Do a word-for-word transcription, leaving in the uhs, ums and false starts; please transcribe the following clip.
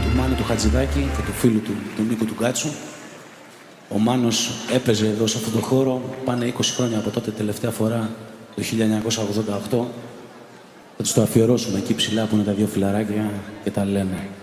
του Μάνου του Χατζηδάκη και του φίλου του, του Νίκου του Γκάτσου. Ο Μάνος έπαιζε εδώ σε αυτόν τον χώρο, πάνε είκοσι χρόνια από τότε, τελευταία φορά, το χίλια εννιακόσια ογδόντα οκτώ. Θα τους το αφιερώσουμε εκεί ψηλά που είναι τα δύο φιλαράκια και τα λένε.